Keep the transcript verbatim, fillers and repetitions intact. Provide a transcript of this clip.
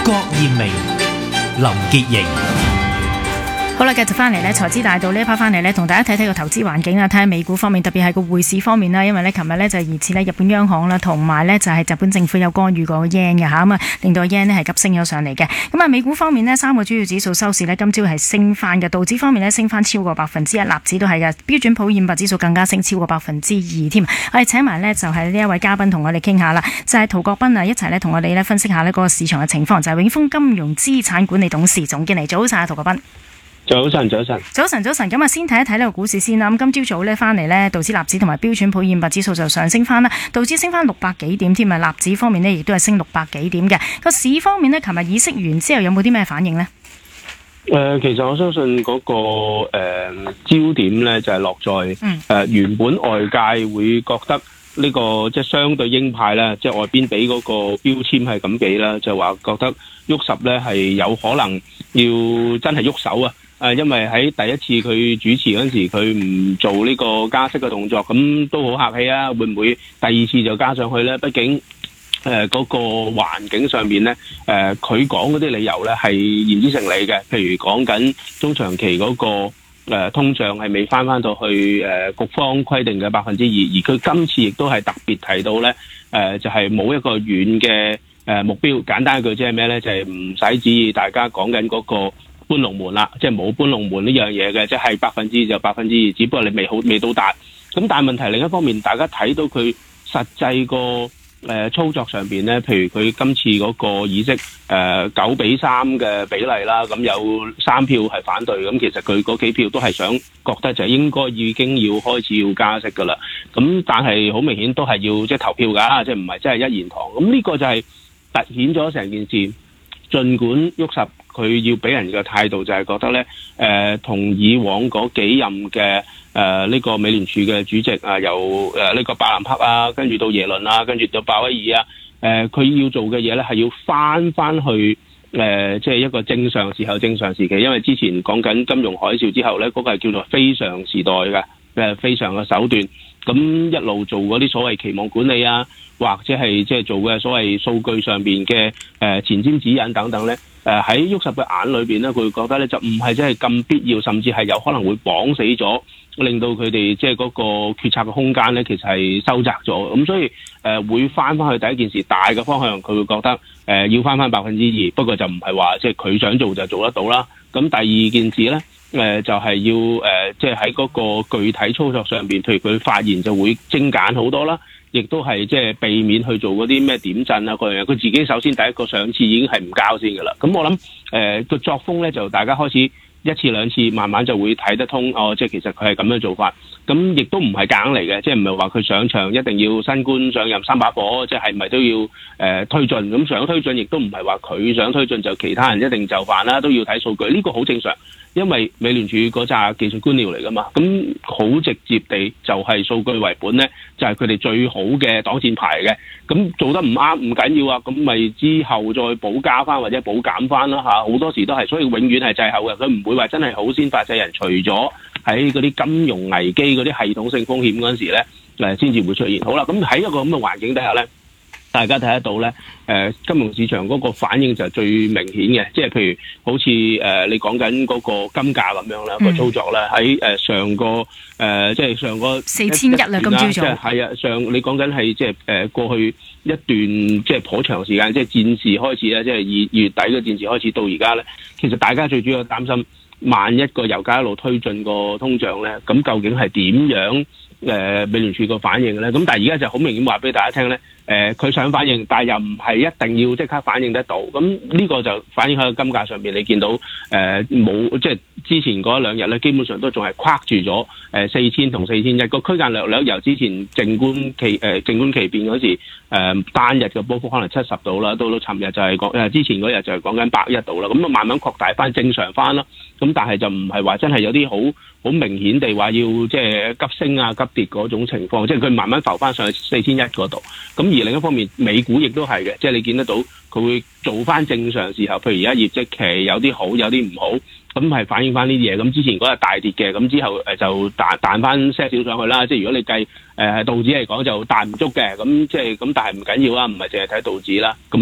郭艷明、林潔瑩。 好啦，繼續翻嚟呢財資大道呢一 part 翻嚟呢，同大家睇睇個投資環境啊，睇下美股方面，特別係個匯市方面啦。因為呢，琴日呢就疑似呢日本央行啦，同埋呢就係日本政府有干預個 yen 嘅嚇，咁啊令到 yen 呢係急升咗上嚟嘅。咁啊，美股方面呢，三個主要指數收市呢，今朝係升翻嘅，道指方面呢，升翻超過百分之一，納指都係嘅，標準普爾五百指數更加升超過百分之二添。我哋請埋呢就係呢一位嘉賓同我哋傾下啦，就係、是、陶國斌啊，一齊呢同我哋呢分析下呢個市場嘅情況，就係、是、永豐金融資產管理董事總經理。早晨啊，陶國斌。 早晨，早晨， 早晨，早晨。咁啊，先睇一睇呢個股市先啦。咁今朝早咧翻嚟呢，道指、納指同埋標準普爾五百指數就上升翻啦。道指升翻六百幾點添啊，納指方面呢亦都係升六百幾點嘅。個市方面呢，琴日議息完之後有冇啲咩反應呢？ 誒、呃，其實我相信嗰、那個誒、呃、焦點咧就係、是、落在誒、嗯呃、原本外界會覺得呢、這個即係相對鷹派咧，即係外邊俾嗰個標籤係咁俾啦，就話覺得喐十咧係有可能要真係喐手啊！誒，因為喺第一次佢主持嗰陣時，佢唔做呢個加息嘅動作，咁都好客氣啊。會唔會第二次就加上去咧？畢竟誒嗰、呃那個環境上面咧，誒佢講嗰啲理由咧係言之成理嘅。譬如講緊中長期嗰、那個誒、呃、通脹係未翻翻到去誒、呃、局方規定嘅百分之二，而佢今次亦都係特別提到咧，誒、呃、就係、是、冇一個遠嘅誒目標。簡單一句即係咩咧？就係唔使指意大家講緊嗰個搬龍門啦，即係冇搬龍門呢樣嘢嘅，即係百分之二就百分之二，只不過你未好未到達。咁但係問題另一方面，大家睇到佢實際個誒、呃、操作上邊咧，譬如佢今次嗰個議息誒九比三嘅比例啦，咁有三票係反對，咁其實佢嗰幾票都係想覺得就應該已經要開始要加息噶啦。咁但係好明顯都係要即係投票噶，即係唔係真係一言堂。咁呢個就係凸顯咗成件事，儘管喐十。佢要俾人嘅態度就係覺得咧，誒、呃、同以往嗰幾任嘅誒呢個美聯儲嘅主席啊，由誒呢、呃這個伯南克啊，跟住到耶倫啊，跟住到鮑威爾啊，誒、呃、佢要做嘅嘢咧係要翻翻去誒即係一個正常時候、正常時期，因為之前講緊金融海嘯之後咧，嗰、那個係叫做非常時代嘅誒非常嘅手段，咁一路做嗰啲所謂期望管理啊，或者係即係做嘅所謂數據上邊嘅誒前瞻指引等等咧。誒喺喐十嘅眼裏邊咧，佢會覺得咧就唔係真係咁必要，甚至係有可能會綁死咗，令到佢哋即係嗰個決策嘅空間咧，其實係收窄咗。咁所以誒、呃、會翻翻去第一件事大嘅方向，佢會覺得誒、呃、要翻翻百分之二，不過就唔係話即係佢想做就做得到啦。咁第二件事咧，誒、呃、就係、是、要誒即係喺嗰個具體操作上邊，譬如佢發言就會精簡好多啦。亦都係即係避免去做嗰啲咩點陣啊嗰樣嘢，佢自己首先第一個上次已經係唔交先㗎啦。咁我諗誒個作風咧，就大家開始一次兩次慢慢就會睇得通哦，即係其實佢係咁樣做法。咁亦都唔係夾硬嚟嘅，即係唔係話佢上場一定要新官上任三把火，即係係咪都要誒、呃、推進？咁想推進亦都唔係話佢想推進就其他人一定就範啦，都要睇數據。呢個好正常。因為美聯儲嗰紮技術官僚嚟㗎嘛，咁好直接地就係數據為本咧，就係佢哋最好嘅擋箭牌嘅。咁做得唔啱唔緊要啊，咁咪之後再補加翻或者補減翻啦嚇。好多時都係，所以永遠係滯後嘅。佢唔會話真係好先發制人，除咗喺嗰啲金融危機嗰啲系統性風險嗰陣時咧，誒先至會出現。好啦，咁喺一個咁嘅環境底下咧，大家睇得到咧，誒、呃、金融市場嗰個反應就係最明顯嘅，即係譬如好似誒、呃、你講緊嗰個金價咁樣啦，嗯、個操作咧喺誒上個誒、呃、即係上個四千一啦，今朝早係啊，上你講緊係即係誒過去一段即係頗長時間，即係戰事開始咧，即係二二月底嘅戰事開始到而家咧，其實大家最主要擔心，萬一個油價一路推進個通脹咧，咁究竟係點樣？誒、呃、美聯儲個反應咧，咁但係而家就好明顯話俾大家聽咧，誒、呃、佢想反應，但係又唔係一定要即刻反應得到，咁呢個就反映喺個金價上邊，你見到誒冇、呃、即係之前嗰一兩日咧，基本上都仲係框住咗誒四千同四千一個區間略略由之前靜觀其誒靜觀其變嗰時誒、呃、單日嘅波幅可能七十度啦，到到尋日就係講誒之前嗰日就係講緊百一度啦，咁啊慢慢擴大翻正常翻啦，咁但係就唔係話真係有啲好好明顯地話要即係急升啊急跌嗰種情況，即係佢慢慢浮翻上去四千一嗰度。咁而另一方面，美股亦都係嘅，即係你見得到佢會做翻正常時候，譬如而家業績期有啲好，有啲唔好，咁係反映翻呢啲嘢。咁之前嗰日大跌嘅，咁之後誒就彈彈翻些少上去啦。即係如果你計誒道指嚟講就彈唔足嘅，咁即係咁，但係唔緊要啦，唔係淨係睇道指啦。咁